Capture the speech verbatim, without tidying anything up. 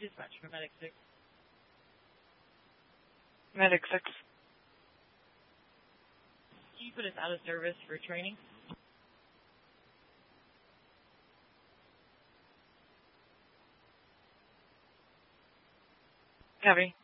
Dispatch for Medic six. Medic six. Can you put us out of service for training? Copy.